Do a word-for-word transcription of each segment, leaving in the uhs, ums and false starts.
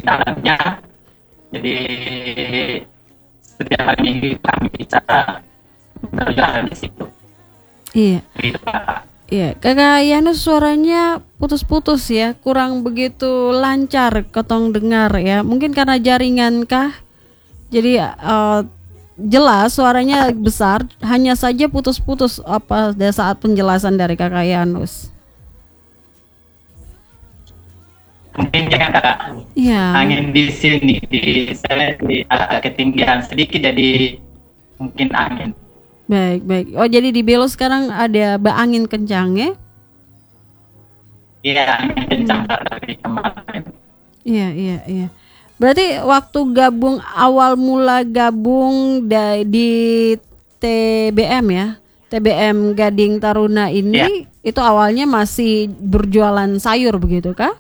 dalamnya. Jadi setiap hari minggu kami bisa berjalan di situ. Iya. Gitu, Kak. Iya, Kakak Yanus suaranya putus-putus ya, kurang begitu lancar ketong dengar ya. Mungkin karena jaringan kah? Jadi uh, jelas suaranya besar, hanya saja putus-putus apa pada saat penjelasan dari Kakak Yanus. Mungkin jangan Kak. Iya. Angin di sini di saya di agak ketinggian sedikit, jadi mungkin angin. Baik, baik. Oh, jadi di Belo sekarang ada ba angin kencang ya? Iya, angin kencang dari kemarin. Iya, iya, iya. Berarti waktu gabung awal mula gabung da, di T B M ya, T B M Gading Taruna ini ya, itu awalnya masih berjualan sayur begitu kah?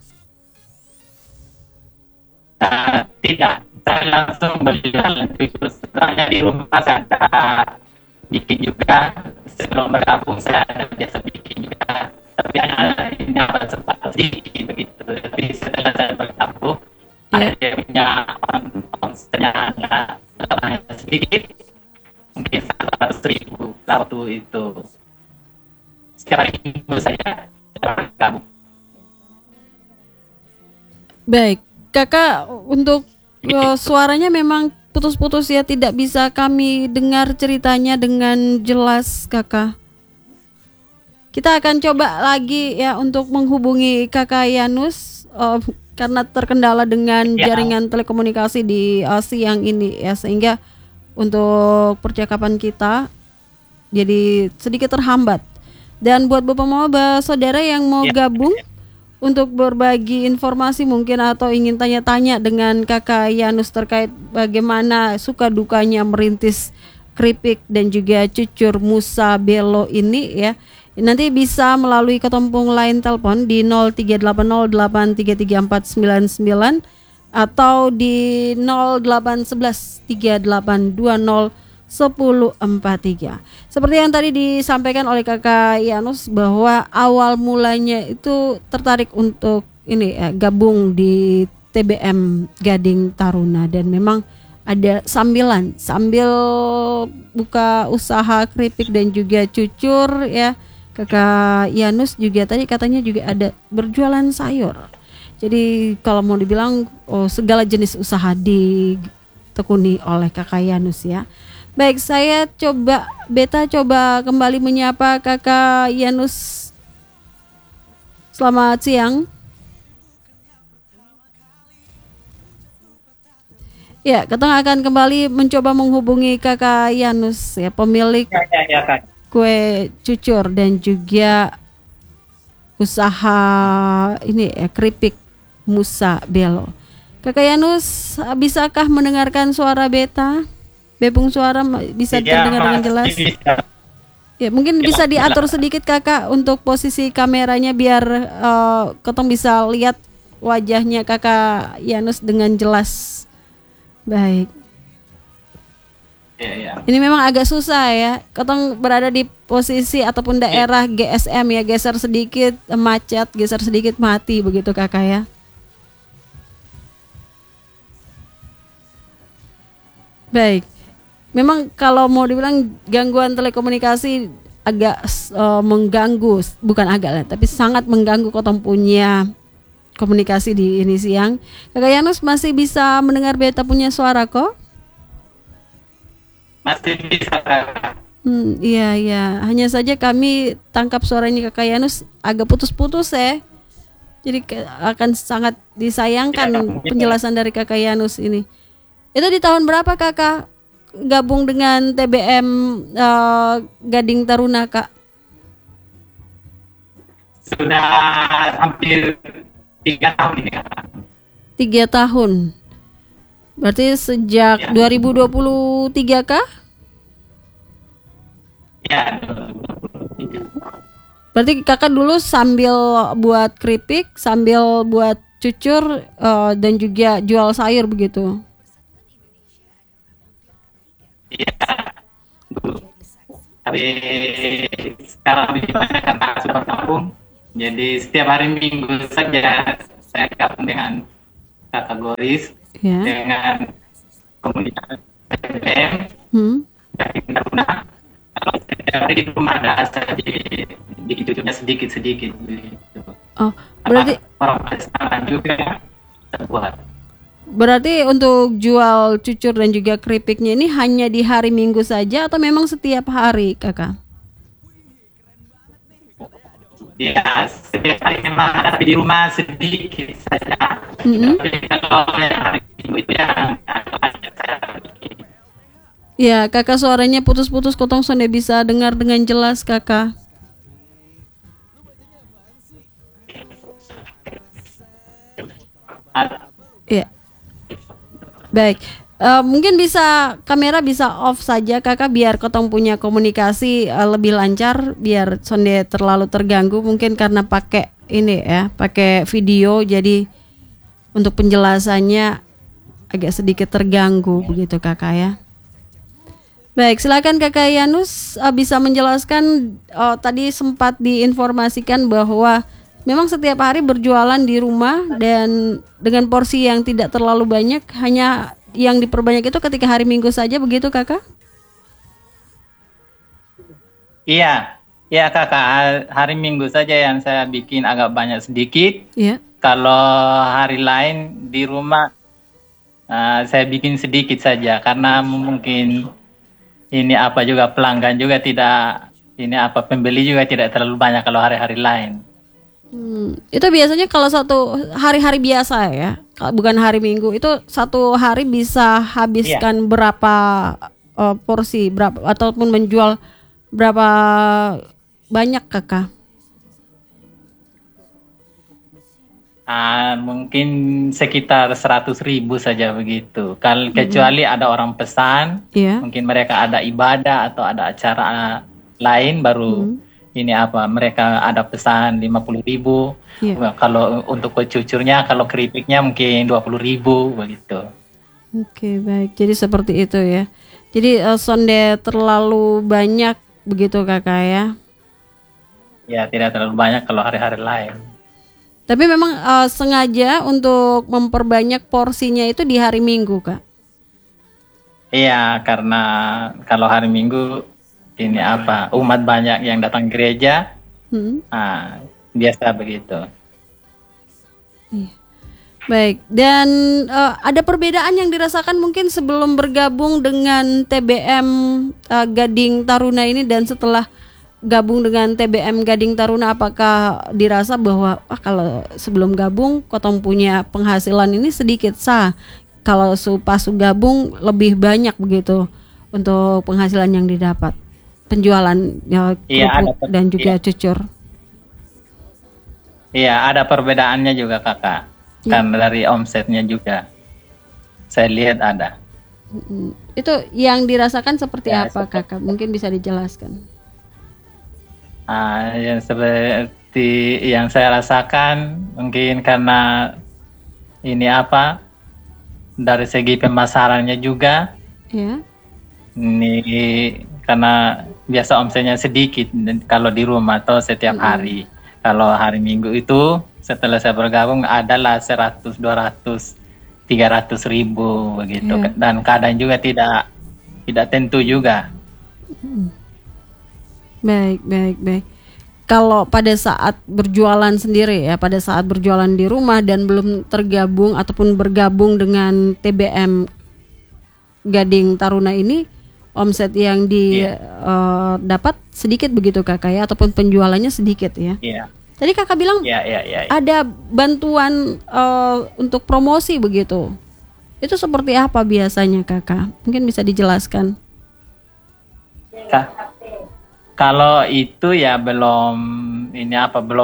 Uh, tidak, saya langsung berjualan itu setelahnya di rumah saya bikin juga. Sebelum bergabung saya ada biasa bikin juga, tapi ada ini apa sempat sedikit begitu. Tapi setelah saya bergabung ada dia punya onsenya hanya sedikit, mungkin seratus ribu waktu itu. Setiap hari minggu saya bergabung. Baik, Kakak untuk uh, suaranya memang putus-putus ya, tidak bisa kami dengar ceritanya dengan jelas Kakak. Kita akan coba lagi ya untuk menghubungi Kakak Yanus uh, karena terkendala dengan ya, jaringan telekomunikasi di uh, siang ini ya, sehingga untuk percakapan kita jadi sedikit terhambat. Dan buat bapak-bapak saudara yang mau ya, gabung untuk berbagi informasi mungkin atau ingin tanya-tanya dengan Kakak Yanus terkait bagaimana suka dukanya merintis keripik dan juga cucur Musa Belo ini ya, nanti bisa melalui ketumpung line telepon di nol tiga delapan nol delapan tiga tiga empat sembilan sembilan atau di nol delapan satu satu tiga delapan dua nol satu nol empat tiga. Seperti yang tadi disampaikan oleh Kakak Yanus bahwa awal mulanya itu tertarik untuk ini ya, gabung di T B M Gading Taruna, dan memang ada sambilan sambil buka usaha keripik dan juga cucur ya. Kakak Yanus juga tadi katanya juga ada berjualan sayur. Jadi kalau mau dibilang oh, segala jenis usaha ditekuni oleh Kakak Yanus ya. Baik, saya coba Beta coba kembali menyapa Kakak Yanus. Selamat siang. Ya, kita akan kembali mencoba menghubungi Kakak Yanus ya, pemilik ya, ya, ya, Kak. Kue cucur dan juga usaha ini ya, keripik Musa Belo. Kakak Yanus, bisakah mendengarkan suara Beta? Bebung suara bisa ya, terdengar dengan jelas? Ya, mungkin ya, bisa diatur sedikit Kakak untuk posisi kameranya biar uh, Ketong bisa lihat wajahnya Kakak Yanus dengan jelas. Baik. Ya, ya. Ini memang agak susah ya. Ketong berada di posisi ataupun daerah G S M ya, geser sedikit macet, geser sedikit mati begitu Kakak ya. Baik. Memang kalau mau dibilang gangguan telekomunikasi agak uh, mengganggu, bukan agak lah, tapi sangat mengganggu Ketong punya komunikasi di ini siang. Kakak Yanus masih bisa mendengar Beta punya suara kok? Masih bisa. Hmm, iya iya. Hanya saja kami tangkap suaranya Kakak Yanus agak putus-putus ya. Jadi akan sangat disayangkan ya, penjelasan dari Kakak Yanus ini. Itu di tahun berapa Kakak gabung dengan T B M uh, Gading Taruna Kak? Sudah hampir tiga tahun ini Kak. Tiga tahun. Berarti sejak ya, dua ribu dua puluh tiga kah? Ya, dua ribu dua puluh tiga. Berarti Kakak dulu sambil buat keripik, sambil buat cucur uh, dan juga jual sayur begitu? Iya, tapi sekarang lebih banyak karena sudah gabung. Jadi setiap hari Minggu saja saya gabung dengan kategoris Ya. dengan komunitas T B M Hmm. Gading Taruna. Kalau setiap hari di rumah ada saya di dikit-dikitnya sedikit-sedikit gitu. Oh, berarti Apa, orang pasangan juga saya buat. berarti untuk jual cucur dan juga keripiknya ini hanya di hari Minggu saja atau memang setiap hari, Kakak? Ya, setiap hari memang ada, tapi di rumah sedikit saja. Mm-mm. Tapi kalau yang hari Minggu itu ya banyak saya bikin. Ya, Kakak suaranya putus-putus, Kotong Sonde bisa dengar dengan jelas, Kakak. Ada- Ya. Baik. Eh, mungkin bisa kamera bisa off saja, Kakak, biar Kotong punya komunikasi eh, lebih lancar, biar Sonde terlalu terganggu mungkin karena pakai ini ya, pakai video, jadi untuk penjelasannya agak sedikit terganggu begitu, Kakak ya. Baik, silakan Kakak Yanus uh, bisa menjelaskan. Uh, tadi sempat diinformasikan bahwa memang setiap hari berjualan di rumah dan dengan porsi yang tidak terlalu banyak, hanya yang diperbanyak itu ketika hari Minggu saja begitu, Kakak? Iya, iya kakak, ha- hari Minggu saja yang saya bikin agak banyak sedikit. Iya. Kalau hari lain di rumah eh, saya bikin sedikit saja karena mungkin ini apa juga pelanggan juga tidak ini apa pembeli juga tidak terlalu banyak kalau hari-hari lain. Hmm, itu biasanya kalau satu hari-hari biasa ya, ka- bukan hari Minggu, itu satu hari bisa habiskan berapa uh, porsi, berapa ataupun menjual berapa banyak, Kakak? Ah, mungkin sekitar seratus ribu saja begitu. Kalau kecuali ada orang pesan, Iya. mungkin mereka ada ibadah atau ada acara lain baru ini apa mereka ada pesan lima puluh ribu. Iya. Kalau untuk cucurnya, kalau keripiknya mungkin dua puluh ribu begitu. Oke, baik. Jadi seperti itu ya. Jadi uh, sonde terlalu banyak begitu, Kakak ya. Ya tidak terlalu banyak kalau hari-hari lain. Tapi memang uh, sengaja untuk memperbanyak porsinya itu di hari Minggu, Kak. Iya, karena kalau hari Minggu ini apa umat banyak yang datang gereja, Hmm. ah, biasa begitu. Iya. Baik, dan uh, ada perbedaan yang dirasakan mungkin sebelum bergabung dengan T B M uh, Gading Taruna ini dan setelah gabung dengan T B M Gading Taruna, apakah dirasa bahwa ah, kalau sebelum gabung Kotong punya penghasilan ini sedikit sah, kalau su pas su gabung lebih banyak begitu untuk penghasilan yang didapat, penjualan ya, Iya, ada kerupuk per- dan juga iya. cucur. Iya, ada perbedaannya juga kakak. Iya. Karena dari omsetnya juga, saya lihat ada. Mm, itu yang dirasakan seperti Ya, apa, seperti- Kakak? Mungkin bisa dijelaskan. Ah, yang seperti yang saya rasakan mungkin karena ini apa dari segi pemasarannya juga Ya. ini karena biasa omsetnya sedikit dan kalau di rumah atau setiap hari. Kalau hari Minggu itu setelah saya bergabung adalah seratus, dua ratus, tiga ratus ribu begitu. Iya. Dan kadang juga tidak tidak tentu juga. Baik, baik, baik. Kalau pada saat berjualan sendiri ya, pada saat berjualan di rumah dan belum tergabung ataupun bergabung dengan T B M Gading Taruna ini, omset yang didapat sedikit begitu, Kakak ya, ataupun penjualannya sedikit ya. Iya, Tadi Kakak bilang iya, iya, iya. ada bantuan eh, untuk promosi begitu. Itu seperti apa biasanya, Kakak? Mungkin bisa dijelaskan. Ka- Kalau itu ya belum ini apa belum